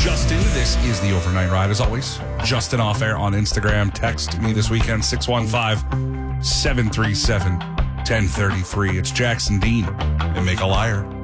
Justin. This is the Overnight Ride. As always, Justin Off Air on Instagram. Text me this weekend, 615-737-1033. It's Jackson Dean and Make a Liar.